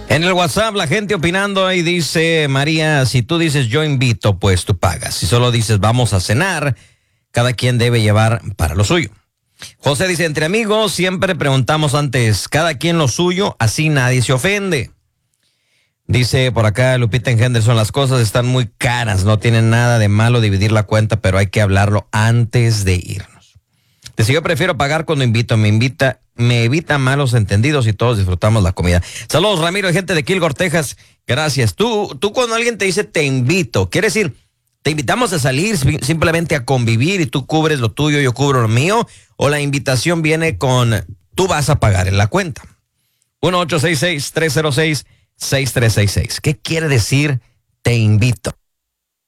En el WhatsApp la gente opinando y dice, María, si tú dices yo invito, pues tú pagas. Si solo dices vamos a cenar, cada quien debe llevar para lo suyo. José dice, entre amigos siempre preguntamos antes, cada quien lo suyo, así nadie se ofende. Dice por acá Lupita en Henderson, las cosas están muy caras, no tienen nada de malo dividir la cuenta, pero hay que hablarlo antes de irnos. Dice, yo prefiero pagar cuando invito, me evita malos entendidos y todos disfrutamos la comida. Saludos, Ramiro, gente de Kilgore, Texas. Gracias. Tú cuando alguien te dice te invito, quiere decir, te invitamos a salir simplemente a convivir y tú cubres lo tuyo, yo cubro lo mío, o la invitación viene con tú vas a pagar en la cuenta. 1-866-306-6366. ¿Qué quiere decir te invito?